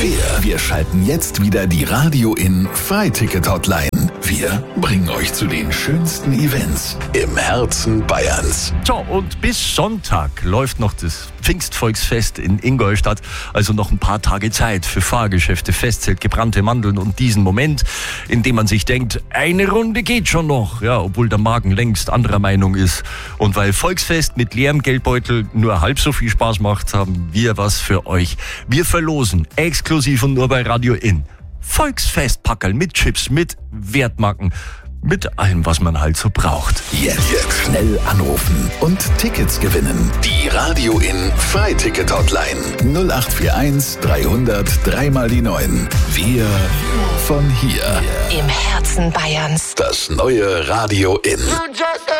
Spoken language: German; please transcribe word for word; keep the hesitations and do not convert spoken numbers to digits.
Wir, wir schalten jetzt wieder die Radio In Freiticket-Hotline. Wir bringen euch zu den schönsten Events im Herzen Bayerns. So, und bis Sonntag läuft noch das Pfingstvolksfest in Ingolstadt. Also noch ein paar Tage Zeit für Fahrgeschäfte, Festzelt, gebrannte Mandeln und diesen Moment, in dem man sich denkt, eine Runde geht schon noch. Ja, obwohl der Magen längst anderer Meinung ist. Und weil Volksfest mit leerem Geldbeutel nur halb so viel Spaß macht, haben wir was für euch. Wir verlosen exklusiv und nur bei Radio In Volksfestpackerl mit Chips, mit Wertmarken, mit allem, was man halt so braucht. Jetzt, jetzt schnell anrufen und Tickets gewinnen. Die Radio In Freiticket-Hotline null acht vier eins dreihundert dreimal die neun. Wir von hier. Im Herzen Bayerns. Das neue Radio In.